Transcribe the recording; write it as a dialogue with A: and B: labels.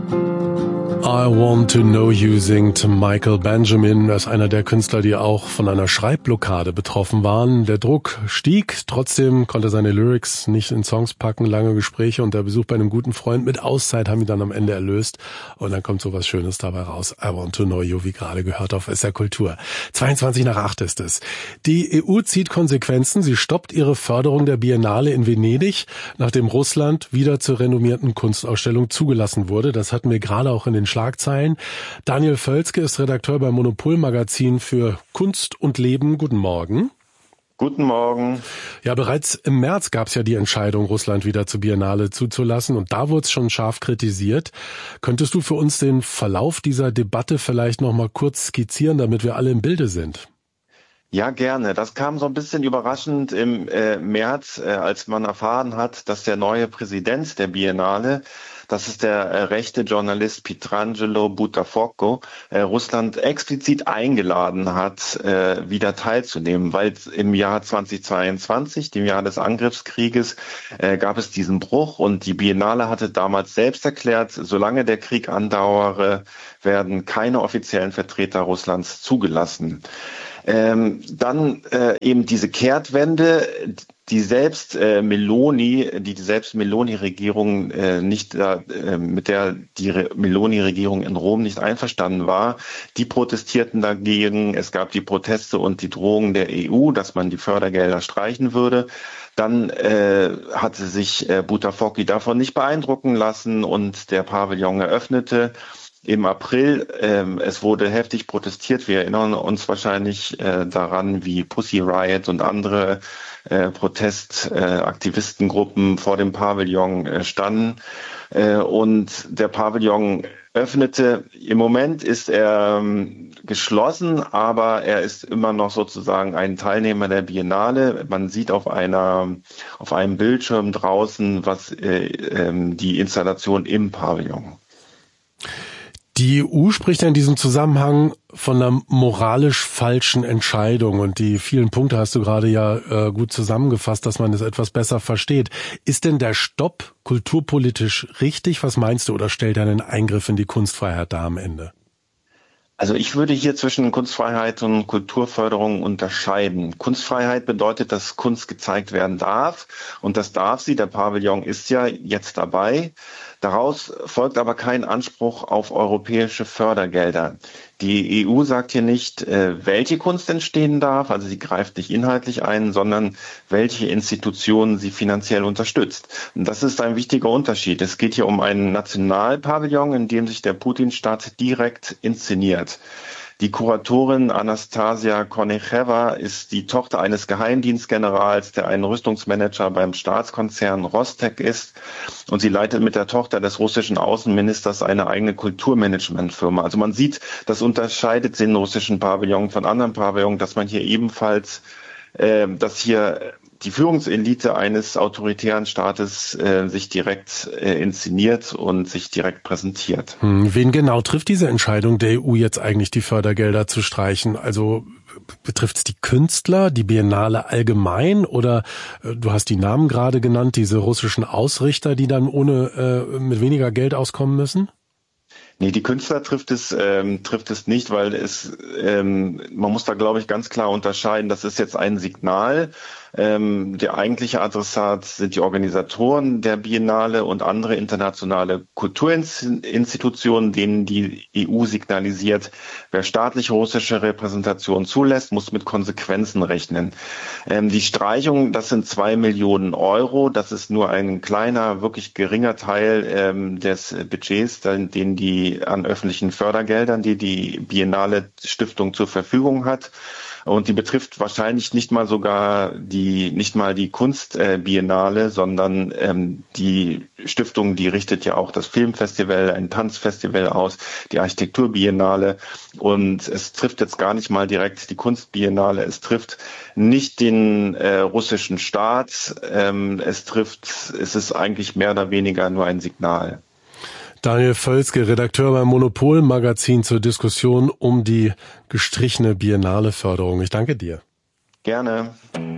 A: I Want to Know You singt Michael Benjamin. Er ist einer der Künstler, die auch von einer Schreibblockade betroffen waren. Der Druck stieg, trotzdem konnte er seine Lyrics nicht in Songs packen. Lange Gespräche und der Besuch bei einem guten Freund mit Auszeit haben ihn dann am Ende erlöst. Und dann kommt so was Schönes dabei raus. I Want to Know You, wie gerade gehört auf SR Kultur. 7:22 ist es. Die EU zieht Konsequenzen. Sie stoppt ihre Förderung der Biennale in Venedig, nachdem Russland wieder zur renommierten Kunstausstellung zugelassen wurde. Das hatten wir gerade auch in den Schlagzeilen. Daniel Völzke ist Redakteur beim Monopol-Magazin für Kunst und Leben. Guten Morgen.
B: Guten Morgen.
A: Ja, bereits im März gab es ja die Entscheidung, Russland wieder zur Biennale zuzulassen. Und da wurde es schon scharf kritisiert. Könntest du für uns den Verlauf dieser Debatte vielleicht noch mal kurz skizzieren, damit wir alle im Bilde sind?
B: Ja, gerne. Das kam so ein bisschen überraschend im März, als man erfahren hat, dass der neue Präsident der Biennale, das ist der rechte Journalist Pietrangelo Buttafuoco, Russland explizit eingeladen hat, wieder teilzunehmen, weil im Jahr 2022, dem Jahr des Angriffskrieges, gab es diesen Bruch und die Biennale hatte damals selbst erklärt, solange der Krieg andauere, werden keine offiziellen Vertreter Russlands zugelassen. Dann eben diese Kehrtwende, die selbst Meloni-Regierung mit der die Meloni-Regierung in Rom nicht einverstanden war, die protestierten dagegen. Es gab die Proteste und die Drohungen der EU, dass man die Fördergelder streichen würde. Dann hatte sich Buttafuoco davon nicht beeindrucken lassen und der Pavillon eröffnete. Im April, es wurde heftig protestiert. Wir erinnern uns wahrscheinlich daran, wie Pussy Riot und andere Protestaktivistengruppen vor dem Pavillon standen. Und der Pavillon öffnete. Im Moment ist er geschlossen, aber er ist immer noch sozusagen ein Teilnehmer der Biennale. Man sieht auf einem Bildschirm draußen die Installation im Pavillon.
A: Die EU spricht ja in diesem Zusammenhang von einer moralisch falschen Entscheidung und die vielen Punkte hast du gerade ja gut zusammengefasst, dass man das etwas besser versteht. Ist denn der Stopp kulturpolitisch richtig? Was meinst du oder stellt er einen Eingriff in die Kunstfreiheit dar am Ende?
B: Also ich würde hier zwischen Kunstfreiheit und Kulturförderung unterscheiden. Kunstfreiheit bedeutet, dass Kunst gezeigt werden darf und das darf sie. Der Pavillon ist ja jetzt dabei. Daraus folgt aber kein Anspruch auf europäische Fördergelder. Die EU sagt hier nicht, welche Kunst entstehen darf, also sie greift nicht inhaltlich ein, sondern welche Institutionen sie finanziell unterstützt. Und das ist ein wichtiger Unterschied. Es geht hier um einen Nationalpavillon, in dem sich der Putin-Staat direkt inszeniert. Die Kuratorin Anastasia Konechewa ist die Tochter eines Geheimdienstgenerals, der ein Rüstungsmanager beim Staatskonzern Rostec ist. Und sie leitet mit der Tochter des russischen Außenministers eine eigene Kulturmanagementfirma. Also man sieht, das unterscheidet den russischen Pavillon von anderen Pavillons, dass man hier ebenfalls, dass hier die Führungselite eines autoritären Staates sich direkt inszeniert und sich direkt präsentiert.
A: Wen genau trifft diese Entscheidung der EU jetzt eigentlich, die Fördergelder zu streichen? Also betrifft es die Künstler, die Biennale allgemein oder du hast die Namen gerade genannt, diese russischen Ausrichter, die dann mit weniger Geld auskommen müssen?
B: Nee, die Künstler trifft es nicht, weil man muss da, glaube ich, ganz klar unterscheiden. Das ist jetzt ein Signal. Der eigentliche Adressat sind die Organisatoren der Biennale und andere internationale Kulturinstitutionen, denen die EU signalisiert, wer staatliche russische Repräsentation zulässt, muss mit Konsequenzen rechnen. Die Streichung, das sind 2 Millionen Euro. Das ist nur ein kleiner, wirklich geringer Teil des Budgets, den die an öffentlichen Fördergeldern, die die Biennale Stiftung zur Verfügung hat. Und die betrifft wahrscheinlich nicht mal die Kunstbiennale, sondern die Stiftung, die richtet ja auch das Filmfestival, ein Tanzfestival aus, die Architekturbiennale. Und es trifft jetzt gar nicht mal direkt die Kunstbiennale, es trifft nicht den russischen Staat, es ist eigentlich mehr oder weniger nur ein Signal.
A: Daniel Völzke, Redakteur beim Monopol-Magazin zur Diskussion um die gestrichene Biennale-Förderung. Ich danke dir.
B: Gerne.